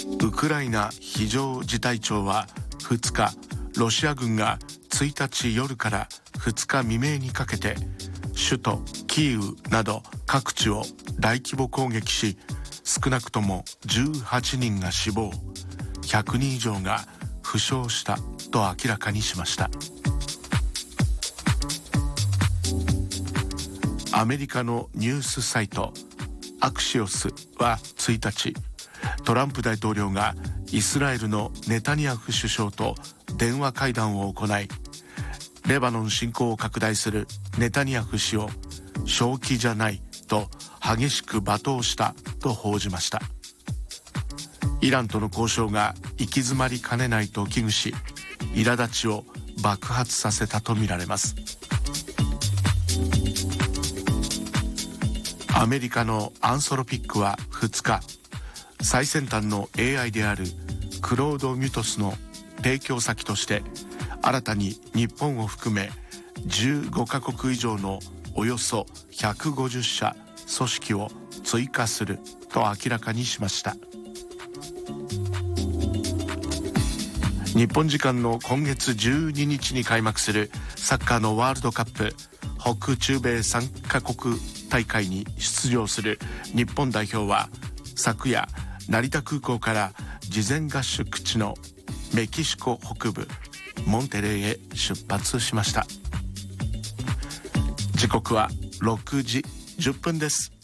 ウクライナ非常事態庁は2日、ロシア軍が1日夜から2日未明にかけて首都キーウなど各地を大規模攻撃し、少なくとも18人が死亡、100人以上が負傷したと明らかにしました。アメリカのニュースサイトアクシオスは1日、トランプ大統領がイスラエルのネタニヤフ首相と電話会談を行い、レバノン侵攻を拡大するネタニヤフ氏を正気じゃないと激しく罵倒したと報じました。イランとの交渉が行き詰まりかねないと危惧し、苛立ちを爆発させたとみられます。アメリカのアンソロピックは2日、最先端の AI であるクロードミュトスの提供先として新たに日本を含め15カ国以上のおよそ150社組織を追加すると明らかにしました。日本時間の今月12日に開幕するサッカーのワールドカップ北中米3カ国大会に出場する日本代表は昨夜、成田空港から事前合宿地のメキシコ北部モンテレイへ出発しました。時刻は6時10分です。